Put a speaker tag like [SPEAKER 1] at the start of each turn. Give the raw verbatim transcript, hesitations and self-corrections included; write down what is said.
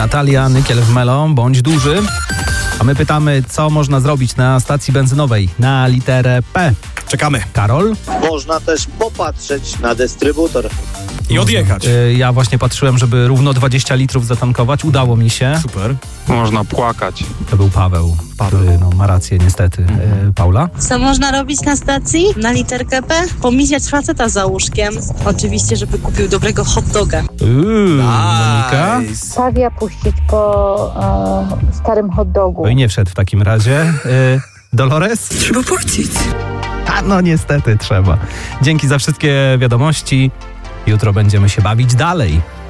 [SPEAKER 1] Natalia, Nykiel w Melo, bądź duży. A my pytamy, co można zrobić na stacji benzynowej na literę P.
[SPEAKER 2] Czekamy.
[SPEAKER 1] Karol?
[SPEAKER 3] Można też popatrzeć na dystrybutor.
[SPEAKER 2] I odjechać.
[SPEAKER 1] Y, Ja właśnie patrzyłem, żeby równo dwadzieścia litrów zatankować. Udało mi się.
[SPEAKER 2] Super.
[SPEAKER 4] Można płakać.
[SPEAKER 1] To był Paweł,
[SPEAKER 2] Paweł.
[SPEAKER 1] który no, ma rację niestety. Y, Paula?
[SPEAKER 5] Co można robić na stacji? Na literkę P? Pomijać faceta za łóżkiem. Oczywiście, żeby kupił dobrego hot doga.
[SPEAKER 1] Uuu, Monika?
[SPEAKER 2] Nice.
[SPEAKER 6] Pawia puścić po e, starym hot dogu.
[SPEAKER 1] No i nie wszedł w takim razie. Y, Dolores?
[SPEAKER 7] Trzeba płacić.
[SPEAKER 1] A no niestety trzeba. Dzięki za wszystkie wiadomości. Jutro będziemy się bawić dalej.